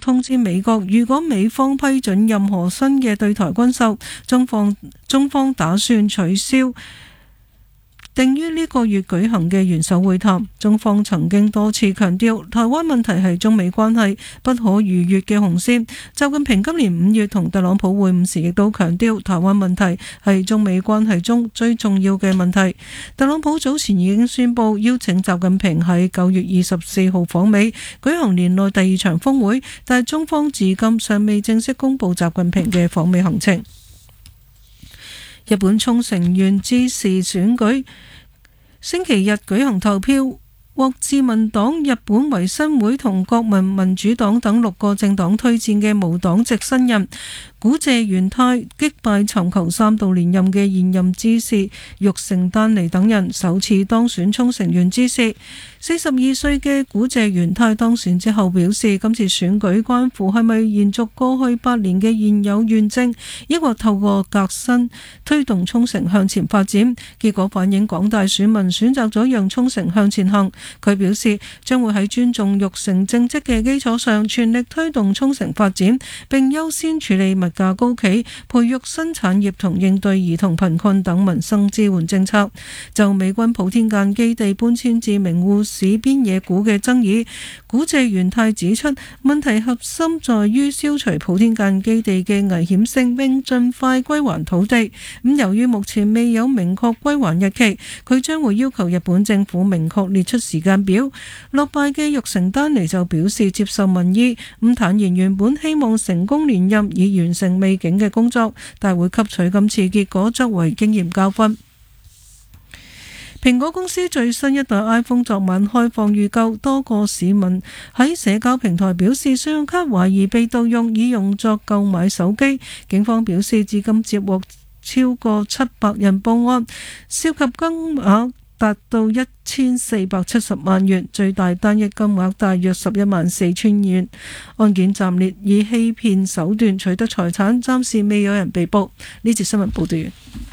通知美國，如果美方批准任何新嘅對台軍售，中方打算取消定於呢個月舉行嘅元首會談。中方曾經多次強調，台灣問題係中美關係不可逾越嘅紅線。習近平今年5月同特朗普會晤時，亦都強調台灣問題係中美關係中最重要嘅問題。特朗普早前已經宣布邀請習近平喺9月24號訪美舉行年內第2場峰會，但係中方至今尚未正式公布習近平嘅訪美行程。日本沖繩縣知事選舉星期日舉行投票，獲自民黨、日本維新會同國民民主黨等6個政黨推薦嘅無黨籍新人古謝元太擊敗尋求3度連任嘅現任知事玉城丹尼等人，首次當選沖繩縣知事。42歲嘅古謝元太當選之後表示，今次選舉關乎係咪延續過去8年嘅現有縣政，抑或透過革新推動沖繩向前發展。結果反映廣大選民選擇咗讓沖繩向前行。佢表示將會喺尊重玉城政績嘅基礎上，全力推動沖繩發展，並優先處理物價高企、培育新產業同應對兒童貧困等民生支援政策。就美軍普天間基地搬遷至名護市邊野古嘅爭議，古謝元太指出，問題核心在於消除普天間基地嘅危險性，並盡快歸還土地。由於目前未有明確歸還日期，佢將會要求日本政府明確列出時間表。落敗嘅玉城丹尼就表示接受民意，坦言原本希望成功連任以完成未竟嘅工作，但會吸取今次結果作為經驗教訓。蘋果公司最新一代 iPhone 昨晚開放預購，多個市民喺社交平台表示信用卡懷疑被盜用，以用作購買手機。警方表示至今接獲超過700人報案，涉及金額達到1470萬元，最大單一金額大約114000元。案件暫列以欺騙手段取得財產，暫時未有人被捕。呢節新聞報道完。